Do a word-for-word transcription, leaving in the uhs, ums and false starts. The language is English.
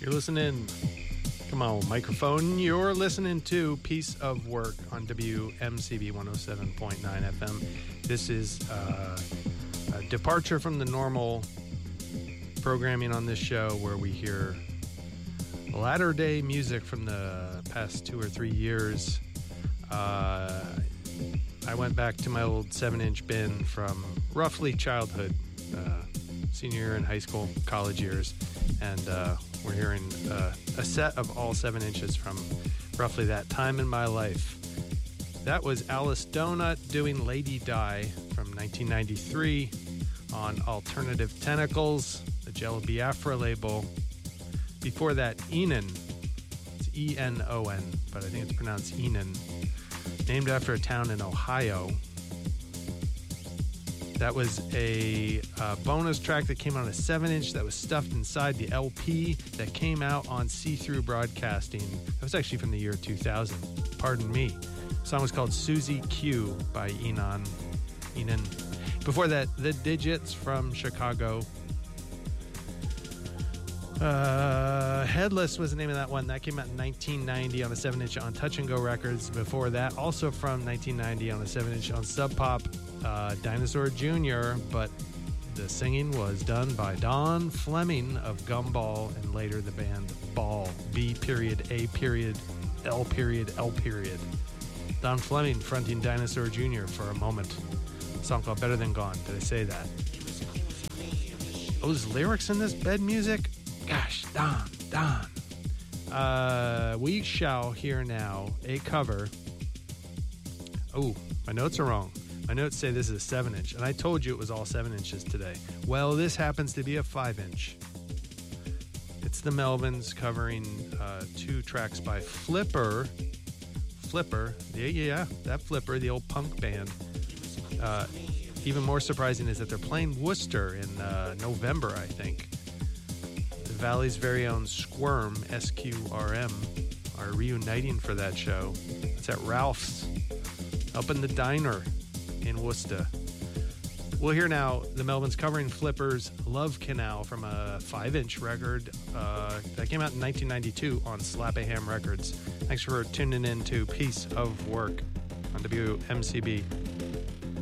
You're listening. Come on, microphone. You're listening to Piece of Work on W M C B one oh seven point nine F M. This is uh, a departure from the normal programming on this show where we hear latter-day music from the past two or three years. Uh, I went back to my old seven-inch bin from roughly childhood, uh, senior year in high school, college years, and uh, we're hearing uh, a set of all seven inches from roughly that time in my life. That was Alice Donut doing Lady Di from nineteen ninety-three on Alternative Tentacles, the Jello Biafra label. Before that, Enon. It's E N O N, but I think it's pronounced Enon. Named after a town in Ohio. That was a uh, bonus track that came on a seven inch that was stuffed inside the L P that came out on See-Through Broadcasting. That was actually from the year two thousand. Pardon me. The song was called Susie Q by Enon. Enon. Before that, The Digits from Chicago. Uh, Headless was the name of that one. That came out in nineteen ninety on a seven inch on Touch and Go Records. Before that, also from nineteen ninety on a seven inch on Sub Pop, uh, Dinosaur Junior, but the singing was done by Don Fleming of Gumball and later the band Ball. B period, A period, L period, L period. Don Fleming fronting Dinosaur Junior for a moment. A song called Better Than Gone. Did I say that? Those lyrics in this bed music? Gosh, Don, Don. Uh, we shall hear now a cover. Oh, my notes are wrong. My notes say this is a seven inch, and I told you it was all seven inches today. Well, this happens to be a five inch. It's the Melvins covering uh, two tracks by Flipper. Flipper, yeah, yeah, that Flipper, the old punk band. Uh, even more surprising is that they're playing Worcester in uh, November, I think. Valley's very own Squirm, S Q R M, are reuniting for that show. It's at Ralph's, up in the diner in Worcester. We'll hear now the Melvins covering Flipper's Love Canal from a five inch record uh, that came out in nineteen ninety-two on Slap-A-Ham Records. Thanks for tuning in to Piece of Work on W M C B.